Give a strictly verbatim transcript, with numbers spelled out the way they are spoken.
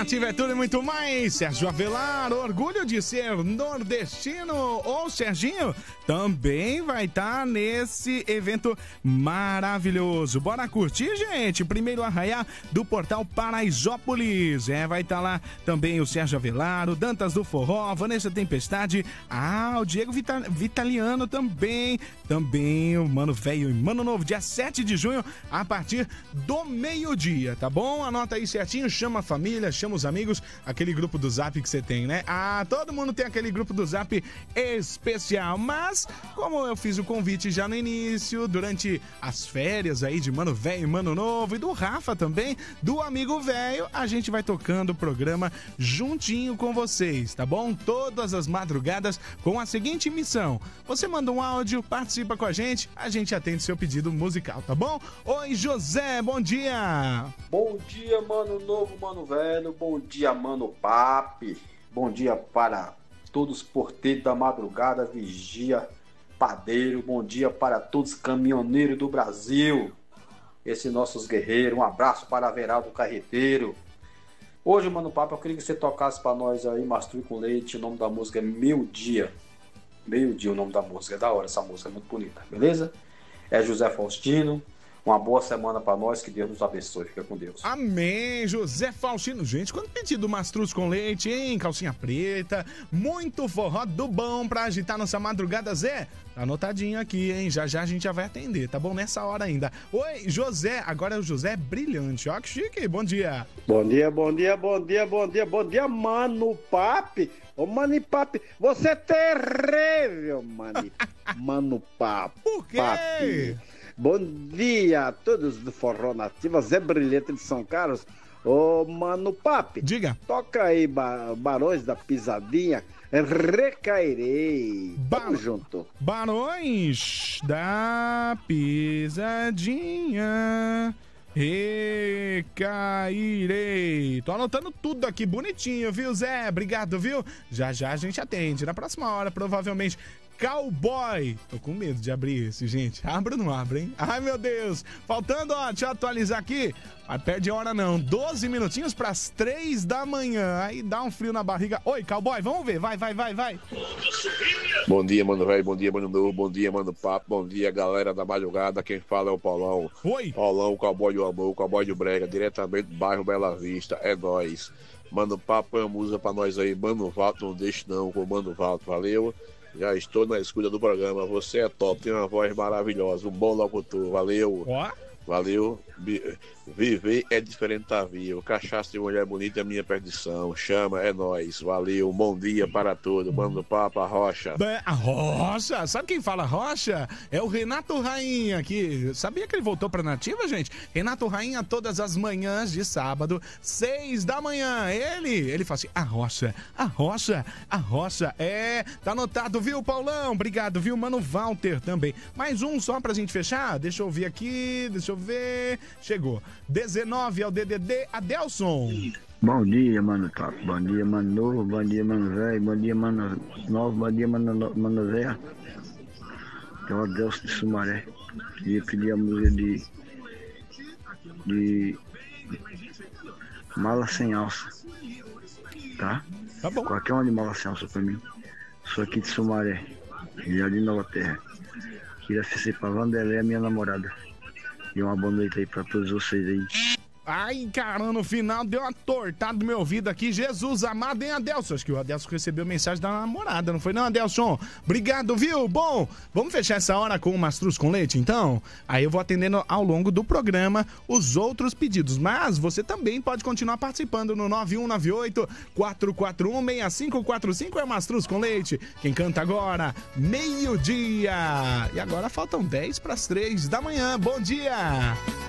Nativa é tudo e muito mais. Sérgio Avelar, orgulho de ser nordestino. Ô, Serginho, também vai estar nesse evento maravilhoso. Bora curtir, gente? Primeiro arraiá do Portal Paraisópolis. É, vai estar lá também o Sérgio Avelar, o Dantas do Forró, Vanessa Tempestade. Ah, o Diego Vita- Vitaliano também. Também o Mano Velho e Mano Novo, dia sete de junho, a partir do meio-dia, tá bom? Anota aí certinho, chama a família, chama os amigos, aquele grupo do Zap que você tem, né? Ah, todo mundo tem aquele grupo do Zap especial, mas como eu fiz o convite já no início, durante as férias aí de Mano Velho e Mano Novo e do Rafa também, do Amigo Velho, a gente vai tocando o programa juntinho com vocês, tá bom? Todas as madrugadas com a seguinte missão: você manda um áudio, participa com a gente, a gente atende seu pedido musical, tá bom? Oi, José, bom dia! Bom dia, Mano Novo, Mano Velho, bom dia, Mano Papi, bom dia para todos os porteiros da madrugada, vigia, padeiro, bom dia para todos os caminhoneiros do Brasil, esses nossos guerreiros, um abraço para Veraldo Carreteiro. Hoje, Mano Papi, eu queria que você tocasse para nós aí, Mastruz com Leite, o nome da música é Meu Dia. Meio dia o nome da música, é da hora essa música, é muito bonita, beleza? É José Faustino, uma boa semana pra nós, que Deus nos abençoe, fica com Deus. Amém, José Faustino. Gente, quanto pedido Mastruz com Leite, hein? Calcinha preta, muito forró do bom pra agitar nossa madrugada, Zé. Tá anotadinho aqui, hein? Já já a gente já vai atender, tá bom? Nessa hora ainda. Oi, José, agora é o José Brilhante, ó que chique, bom dia. Bom dia, bom dia, bom dia, bom dia, bom dia, Mano Papi. Ô, Mano Papi, você é terrível, Mano, Mano Papi. Por quê? Papi. Bom dia a todos do Forró Nativa, Zé Brilhante de São Carlos. Ô, Mano Papi. Diga. Toca aí, ba Barões da Pisadinha, Recairei. Ba Tamo junto. Barões da Pisadinha, recairei. Tô anotando tudo aqui, bonitinho, viu, Zé? Obrigado, viu? Já já a gente atende. Na próxima hora, provavelmente, Cowboy. Tô com medo de abrir esse, gente. Abre ou não abre, hein? Ai, meu Deus. Faltando, ó, deixa eu atualizar aqui. Mas perde a hora não. doze minutinhos pras três da manhã. Aí dá um frio na barriga. Oi, Cowboy, vamos ver. Vai, vai, vai, vai. Bom dia, Mano Velho. Bom dia, Mano Novo. Bom dia, Mano Papo. Bom dia, galera da madrugada. Quem fala é o Paulão. Oi. Paulão, o Cowboy do Amor, o Cowboy do Brega, diretamente do bairro Bela Vista. É nóis. Mano Papo, põe a música pra nós aí. Mano Valto, não deixe não com o Mano Valto. Valeu. Já estou na escuta do programa. Você é top, tem uma voz maravilhosa. Um bom locutor. Valeu. Ó. Valeu. Viver é diferente da vida. Cachaça de mulher bonita é minha perdição. Chama, é nóis. Valeu. Bom dia para todos. Manda papo, a Rocha. A Rocha? Sabe quem fala Rocha? É o Renato Rainha, que sabia que ele voltou pra Nativa, gente? Renato Rainha, todas as manhãs de sábado, seis da manhã. Ele, ele fala assim, a Rocha, a Rocha, a Rocha. É, tá anotado, viu, Paulão? Obrigado, viu, Mano Walter também. Mais um só pra gente fechar? Deixa eu ouvir aqui, deixa eu ver. Chegou. dezenove é o D D D, Adelson. Bom dia, Mano Top. Bom dia, Mano Novo. Bom dia, Mano Velho. Bom dia, Mano Novo. Bom dia, Mano, no... Mano Velho. É o Adelson de Sumaré. Queria pedir a música de... de... Mala Sem Alça. Tá? Tá bom. Qualquer uma de Mala Sem Alça pra mim. Sou aqui de Sumaré. Jardim Nova Terra. Queria oferecer pra Vanderlei, minha namorada. E uma boa noite aí pra todos vocês aí. Ai, caramba, no final deu uma tortada no meu ouvido aqui. Jesus amado, hein, Adelson? Acho que o Adelson recebeu mensagem da namorada, não foi não, Adelson? Obrigado, viu? Bom, vamos fechar essa hora com o Mastruz com Leite, então? Aí eu vou atendendo ao longo do programa os outros pedidos. Mas você também pode continuar participando no nove um nove oito, quatro quatro um, seis cinco quatro cinco. É o Mastruz com Leite. Quem canta agora, meio-dia. E agora faltam dez para as três da manhã. Bom dia!